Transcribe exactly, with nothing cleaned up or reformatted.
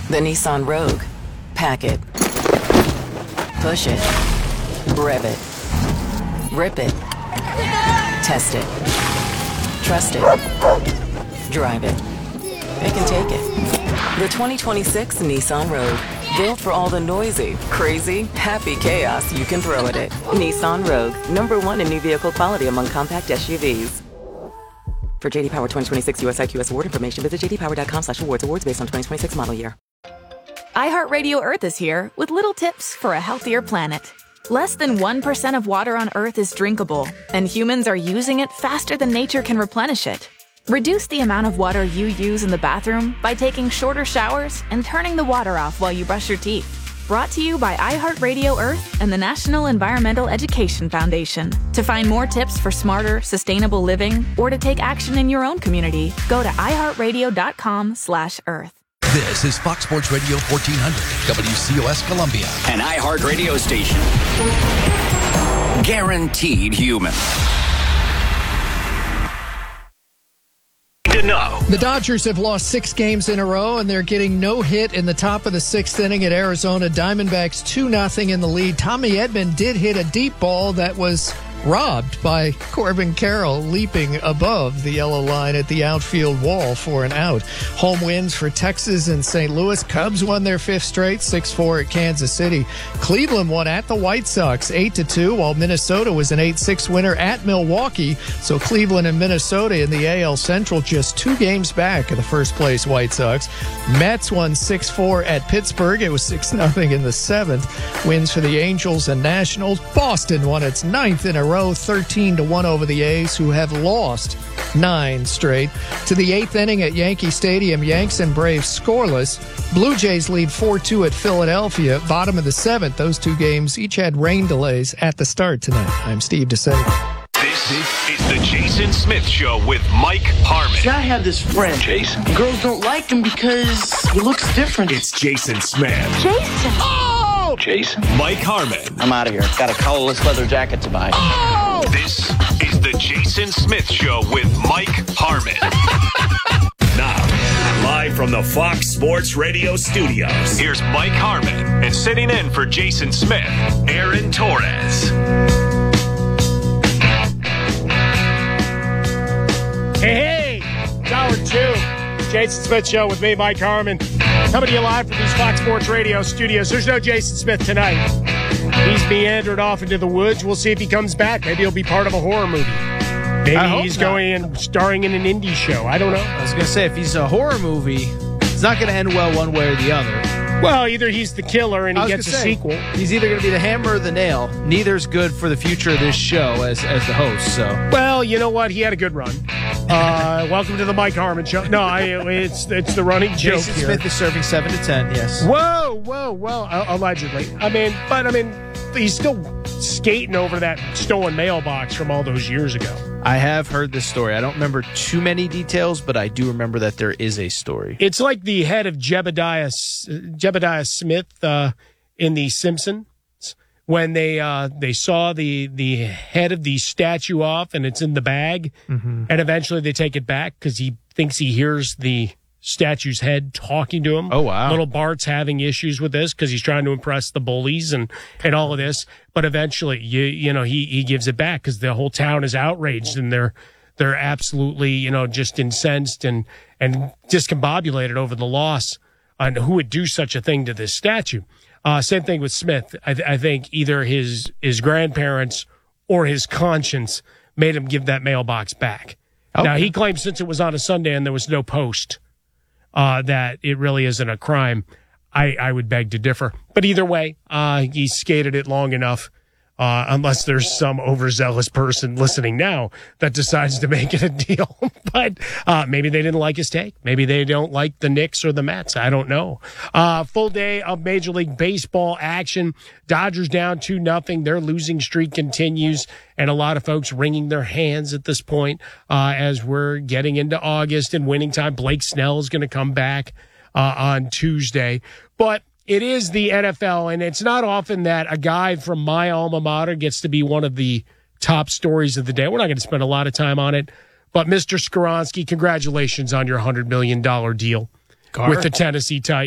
The Nissan Rogue. Pack it. Push it. Rev it. Rip it. Test it. Trust it. Drive it. Pick and take it. The twenty twenty-six Nissan Rogue. Built for all the noisy, crazy, happy chaos you can throw at it. Nissan Rogue. Number one in new vehicle quality among compact S U Vs. For J D Power twenty twenty-six U S I Q S award information, visit j d power dot com slash awards. Awards based on twenty twenty-six model year. iHeartRadio Earth is here with little tips for a healthier planet. Less than one percent of water on Earth is drinkable, and humans are using it faster than nature can replenish it. Reduce the amount of water you use in the bathroom by taking shorter showers and turning the water off while you brush your teeth. Brought to you by iHeartRadio Earth and the National Environmental Education Foundation. To find more tips for smarter, sustainable living, or to take action in your own community, go to i heart radio dot com slash earth. This is Fox Sports Radio fourteen hundred, W C O S Columbia. An iHeart radio station. Guaranteed human. To know. The Dodgers have lost six games in a row, and they're getting no hit in the top of the sixth inning at Arizona. Diamondbacks two nothing in the lead. Tommy Edman did hit a deep ball that was robbed by Corbin Carroll leaping above the yellow line at the outfield wall for an out. Home wins for Texas and Saint Louis. Cubs won their fifth straight, six four at Kansas City. Cleveland won at the White Sox eight to two, while Minnesota was an eight six winner at Milwaukee. So Cleveland and Minnesota in the A L Central just two games back of the first place White Sox. Mets won six four at Pittsburgh. It was six nothing in the seventh. Wins for the Angels and Nationals. Boston won its ninth in a row, thirteen to one over the A's, who have lost nine straight. To the eighth inning at Yankee Stadium, Yanks and Braves scoreless. Blue Jays lead four two at Philadelphia. Bottom of the seventh, those two games each had rain delays at the start tonight. I'm Steve DeSalle. This is the Jason Smith Show with Mike Harmon. See, I have this friend. Jason. Girls don't like him because he looks different. It's Jason Smith. Jason. Oh! Jason. Mike Harmon. I'm out of here. Got a collarless leather jacket to buy. Oh! This is the Jason Smith Show with Mike Harmon. Now, live from the Fox Sports Radio studios, here's Mike Harmon, and sitting in for Jason Smith, Aaron Torres. Hey, hey, it's hour two. Jason Smith Show with me, Mike Harmon. Coming to you live from these Fox Sports Radio studios. There's no Jason Smith tonight. He's meandered off into the woods. We'll see if he comes back. Maybe he'll be part of a horror movie. Maybe he's not. going and starring in an indie show. I don't know. I was going to say, if he's a horror movie, it's not going to end well one way or the other. Well, either he's the killer and he gets a say, sequel. He's either going to be the hammer or the nail. Neither's good for the future of this show as as the host. So, well, you know what? He had a good run. Uh, welcome to the Mike Harmon Show. No, I, it's it's the running joke Jason here. Smith is serving seven to ten. Yes. Whoa, whoa, whoa! Uh, allegedly. I mean, but I mean, he's still skating over that stolen mailbox from all those years ago. I have heard this story. I don't remember too many details, but I do remember that there is a story. It's like the head of Jebediah, Jebediah Smith uh, in The Simpsons when they uh, they saw the the head of the statue off and it's in the bag, mm-hmm. and eventually they take it back because he thinks he hears the statue's head talking to him. Oh, wow. Little Bart's having issues with this because he's trying to impress the bullies and, and all of this. But eventually, you you know, he, he gives it back because the whole town is outraged and they're they're absolutely, you know, just incensed and, and discombobulated over the loss and who would do such a thing to this statue. Uh, same thing with Smith. I, th- I think either his his grandparents or his conscience made him give that mailbox back. Okay. Now, he claims since it was on a Sunday and there was no post, Uh, that it really isn't a crime. I, I would beg to differ. But either way, uh, he skated it long enough, uh, unless there's some overzealous person listening now that decides to make it a deal. But uh, maybe they didn't like his take. Maybe they don't like the Knicks or the Mets. I don't know. Uh, full day of Major League Baseball action. Dodgers down two nothing. Their losing streak continues, and a lot of folks wringing their hands at this point uh, as we're getting into August and winning time. Blake Snell is going to come back uh, on Tuesday. But it is the N F L, and it's not often that a guy from my alma mater gets to be one of the top stories of the day. We're not going to spend a lot of time on it. But, Mister Skoronski, congratulations on your one hundred million dollars deal Car. with the Tennessee Titans.